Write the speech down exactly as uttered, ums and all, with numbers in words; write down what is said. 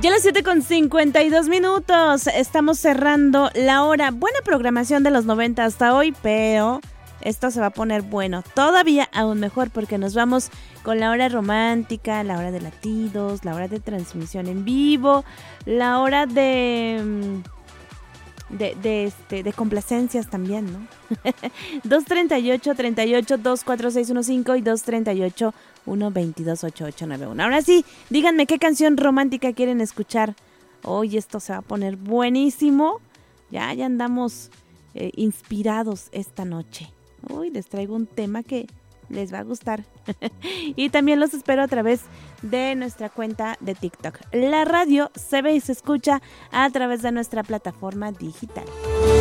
Ya a las siete con cincuenta y dos minutos, estamos cerrando la hora. Buena programación de los noventa hasta hoy, pero esto se va a poner bueno, todavía aún mejor, porque nos vamos con la hora romántica, la hora de latidos, la hora de transmisión en vivo, la hora de de, de, este, de complacencias también, ¿no? dos treinta y ocho, treinta y ocho, dos cuatro seis uno cinco y dos treinta y ocho, uno veintidós, ochenta y ocho noventa y uno. Ahora sí, díganme qué canción romántica quieren escuchar. Hoy esto se va a poner buenísimo. Ya, ya andamos eh, inspirados esta noche. Uy, les traigo un tema que les va a gustar. Y también los espero a través de nuestra cuenta de TikTok. La radio se ve y se escucha a través de nuestra plataforma digital.